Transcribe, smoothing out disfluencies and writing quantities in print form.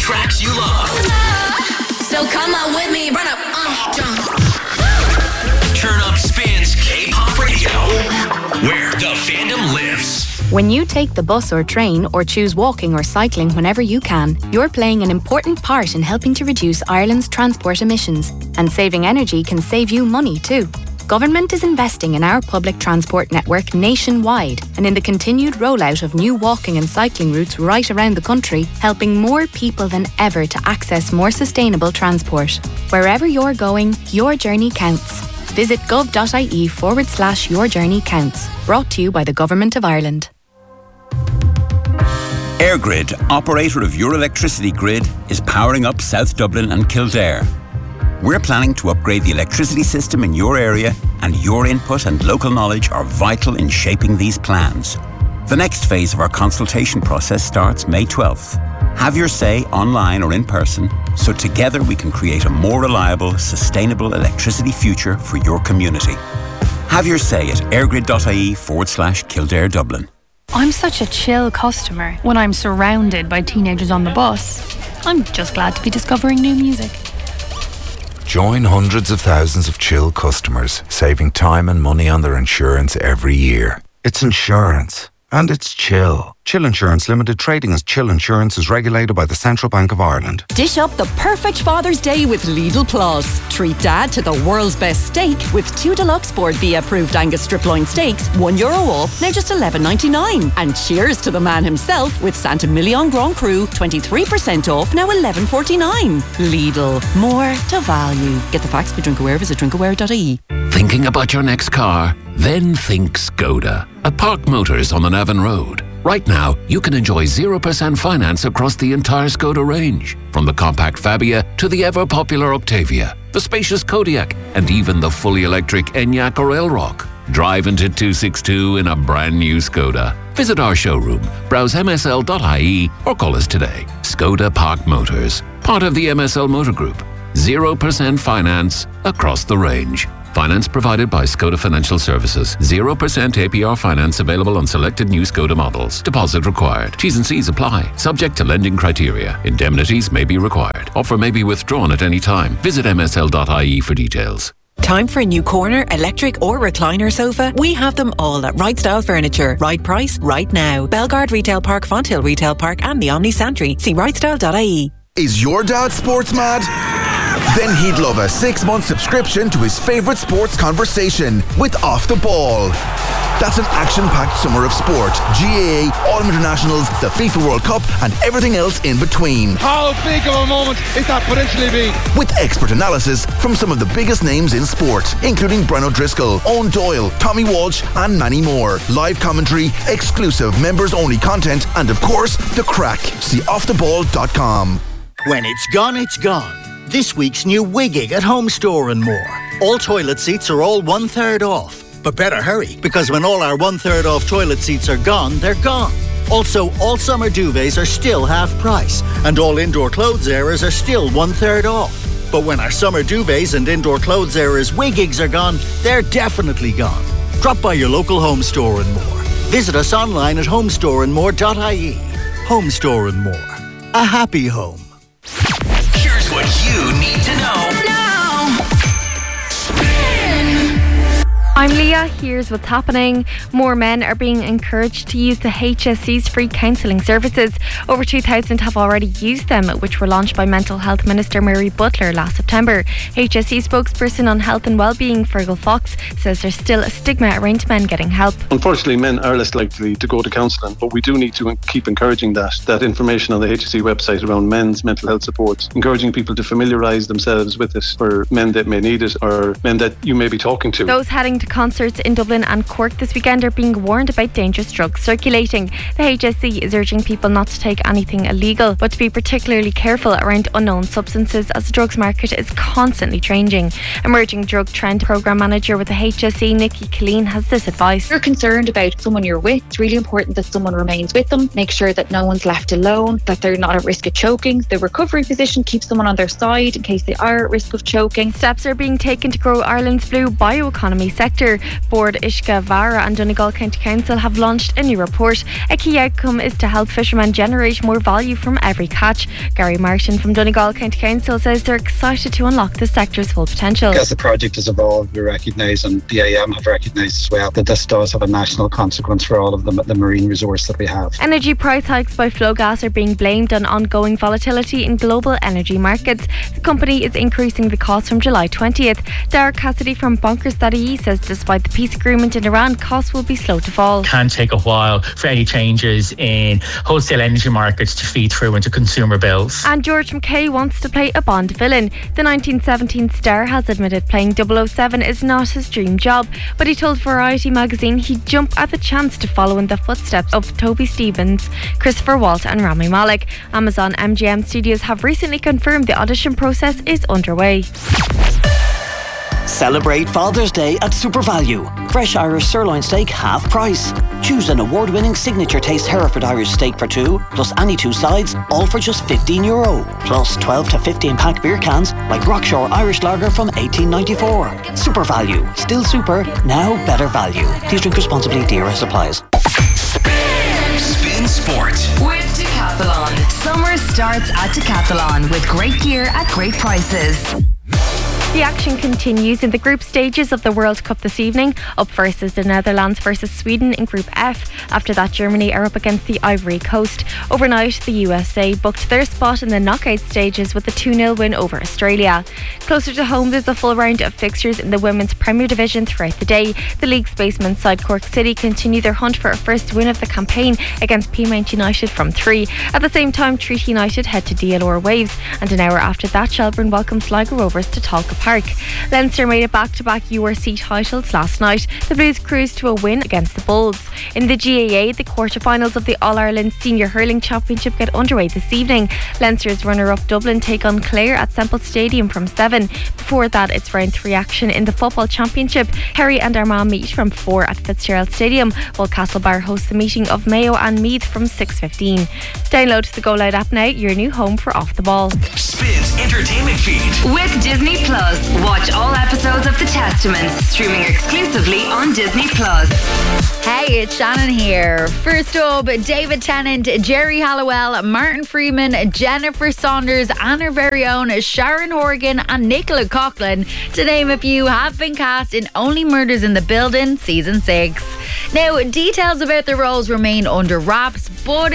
tracks you love. So come on with me, run up, jump. Turn Up Spins K-Pop Radio, where the fandom lives. When you take the bus or train or choose walking or cycling whenever you can, you're playing an important part in helping to reduce Ireland's transport emissions. And saving energy can save you money too. Government is investing in our public transport network nationwide and in the continued rollout of new walking and cycling routes right around the country, helping more people than ever to access more sustainable transport. Wherever you're going, your journey counts. Visit gov.ie/your journey counts. Brought to you by the Government of Ireland. EirGrid, operator of your electricity grid, is powering up South Dublin and Kildare. We're planning to upgrade the electricity system in your area, and your input and local knowledge are vital in shaping these plans. The next phase of our consultation process starts May 12th. Have your say online or in person, so together we can create a more reliable, sustainable electricity future for your community. Have your say at eirgrid.ie/Kildare Dublin. I'm such a chill customer when I'm surrounded by teenagers on the bus. I'm just glad to be discovering new music. Join hundreds of thousands of chill customers, saving time and money on their insurance every year. It's insurance. And it's Chill. Chill Insurance Limited, trading as Chill Insurance, is regulated by the Central Bank of Ireland. Dish up the perfect Father's Day with Lidl Plus. Treat Dad to the world's best steak with 2 deluxe Sport B approved Angus strip loin steaks, €1 off, now just $11.99. And cheers to the man himself with Santa Million Grand Cru, 23% off, now $11.49. Lidl, more to value. Get the facts by Drinkaware, visit drinkaware.ie. Thinking about your next car? Then think Skoda. At Park Motors on the Navan Road. Right now, you can enjoy 0% finance across the entire Skoda range. From the compact Fabia to the ever-popular Octavia, the spacious Kodiaq, and even the fully electric Enyaq or Elrock. Drive into 262 in a brand new Skoda. Visit our showroom, browse msl.ie or call us today. Skoda Park Motors, part of the MSL Motor Group. 0% finance across the range. Finance provided by Skoda Financial Services. 0% APR finance available on selected new Skoda models. Deposit required. T's and C's apply. Subject to lending criteria. Indemnities may be required. Offer may be withdrawn at any time. Visit msl.ie for details. Time for a new corner, electric or recliner sofa? We have them all at Right Style Furniture. Right price, right now. Belgard Retail Park, Fonthill Retail Park and the Omni Santry. See rightstyle.ie. Is your dad sports mad? Then he'd love a 6-month subscription to his favourite sports conversation with Off the Ball. That's an action-packed summer of sport. GAA, Autumn Internationals, the FIFA World Cup and everything else in between. How big of a moment is that potentially be? With expert analysis from some of the biggest names in sport, including Brennan O'Driscoll, Owen Doyle, Tommy Walsh and many more. Live commentary, exclusive members-only content and of course, the crack. See offtheball.com. When it's gone, it's gone. This week's new Wigging at Home Store and more. All toilet seats are all 1/3 off. But better hurry, because when all our 1/3 off toilet seats are gone, they're gone. Also, all summer duvets are still half price, and all indoor clothes areas are still 1/3 off. But when our summer duvets and indoor clothes areas Wiggings are gone, they're definitely gone. Drop by your local Home Store and more. Visit us online at homestoreandmore.ie. Home Store and More. A happy home. Here's what you need to know. I'm Leah, here's what's happening. More men are being encouraged to use the HSC's free counselling services. Over 2,000 have already used them, which were launched by Mental Health Minister Mary Butler last September. HSC spokesperson on health and wellbeing, Fergal Fox, says there's still a stigma around men getting help. Unfortunately, men are less likely to go to counselling, but we do need to keep encouraging that information on the HSC website around men's mental health support, encouraging people to familiarise themselves with it for men that may need it or men that you may be talking to. Those heading to concerts in Dublin and Cork this weekend are being warned about dangerous drugs circulating. The HSC is urging people not to take anything illegal, but to be particularly careful around unknown substances as the drugs market is constantly changing. Emerging Drug Trend Programme Manager with the HSC, Nikki Killeen, has this advice. If you're concerned about someone you're with, it's really important that someone remains with them. Make sure that no one's left alone, that they're not at risk of choking. The recovery physician keeps someone on their side in case they are at risk of choking. Steps are being taken to grow Ireland's blue bioeconomy sector. sector. Board Ishka Vara and Donegal County Council have launched a new report. A key outcome is to help fishermen generate more value from every catch. Gary Martin from Donegal County Council says they're excited to unlock the sector's full potential. As the project has evolved, we recognise, and the AM have recognised as well, that this does have a national consequence for all of the marine resource that we have. Energy price hikes by Flowgas are being blamed on ongoing volatility in global energy markets. The company is increasing the cost from July 20th. Derek Cassidy from Bonkers.ie says despite the peace agreement in Iran, costs will be slow to fall. It can take a while for any changes in wholesale energy markets to feed through into consumer bills. And George McKay wants to play a Bond villain. The 1917 star has admitted playing 007 is not his dream job, but he told Variety magazine he'd jump at the chance to follow in the footsteps of Toby Stephens, Christopher Waltz and Rami Malek. Amazon MGM Studios have recently confirmed the audition process is underway. Celebrate Father's Day at Super Value. Fresh Irish sirloin steak half price. Choose an award-winning signature taste Hereford Irish steak for two, plus any two sides, all for just €15. Plus 12 to 15 pack beer cans like Rockshore Irish Lager from 1894. Super Value. Still super, now better value. Please drink responsibly. DRS applies. Spin Sport with Decathlon. Summer starts at Decathlon with great gear at great prices. The action continues in the group stages of the World Cup this evening. Up first is the Netherlands versus Sweden in Group F. After that, Germany are up against the Ivory Coast. Overnight, the USA booked their spot in the knockout stages with a 2-0 win over Australia. Closer to home, there's a full round of fixtures in the Women's Premier Division throughout the day. The league's basement side Cork City continue their hunt for a first win of the campaign against Peamount United from 3. At the same time, Treaty United head to DLR Waves, and an hour after that, Shelbourne welcomes Sligo Rovers to Talca Park. Leinster made it back-to-back URC titles last night. The Blues cruised to a win against the Bulls. In the GAA, the quarter-finals of the All-Ireland Senior Hurling Championship get underway this evening. Leinster's runner-up Dublin take on Clare at Semple Stadium from 7. Before that, it's round 3 action in the Football Championship. Kerry and Armagh meet from 4 at Fitzgerald Stadium, while Castlebar hosts the meeting of Mayo and Meath from 6:15. Download the Go Loud app now, your new home for Off the Ball. Spins Entertainment Feed with Disney Plus. Watch all episodes of The Testament, streaming exclusively on Disney Plus. Hey, it's Shannon here. First up, David Tennant, Jerry Halliwell, Martin Freeman, Jennifer Saunders, and her very own Sharon Horgan and Nicola Coughlan, to name a few, have been cast in Only Murders in the Building Season 6. Now, details about the roles remain under wraps, but